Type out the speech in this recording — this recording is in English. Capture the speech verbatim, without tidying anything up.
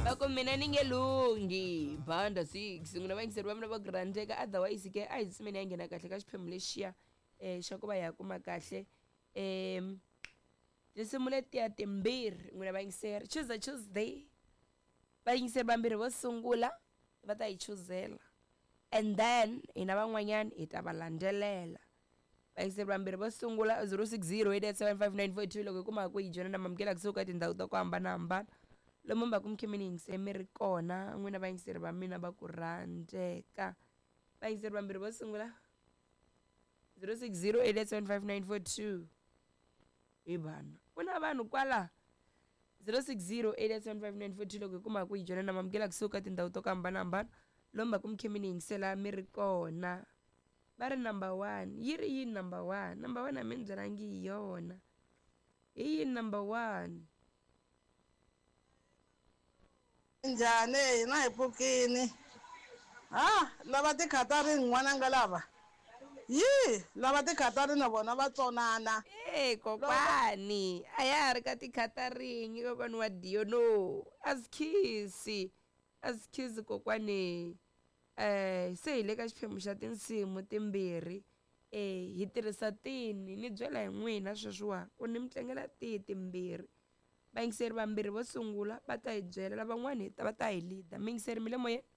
loko mina ni nge lungi banda six n'wina vayingiseri va mina va ku rhandzeka otherwise ke a hi tsimeni ya nghena kahle ka xiphemu lexiya um xa ku va hi ya kuma kahle um tinsimu letiya timbirhi n'wina vayingiseri Choose a Tuesday vayingiseri vambirhi vo sungula va ta hi chuzela and then hina van'wanyana hi ta va landzelela vayingiseri vambirhi vo sungula zero six zero eight eight seven five nine four two loko hi kuma ku hi joina na mamukela kusuka tindhawu ta ku hambanahambana lomu mi va ku mi khe mi ni yingiseri mi ri kona n'wina vayingiseri va mina va ku rhandzeka vayingiseri vambirhi vo sungula zero six zero eight eight seven five nine four two hi vana ku na vanhu kwala zero six zero eight eight seven five nine four two loko hi kuma ku hi joina na mamukela kusuka tindhawu to ku hambanahambana lomu va ku mi khe mi ni yingisela mi ri kona va ri number one yi ri yini number one number one a mi ni byelangi hi yona hi yini number one njhani hina hi pfukini ha lava tikhatari n'wananga lava yi lava tikhatari na vona va tsonana e kokwani a ya ha ri ka tikhataringi kokwani wa diyo no a swi khisi a swi khisi kokwani um se hi le ka xiphemu xa tinsimu timbirhi um hi tirhisa tini ni byela hi n'wina sweswiwa ku ni mi tlangela tihi timbirhi vayingiseri vambirhi vo sungula va ta hi byela lavan'wani va ta hi leader mi yingiseri mi le moyeni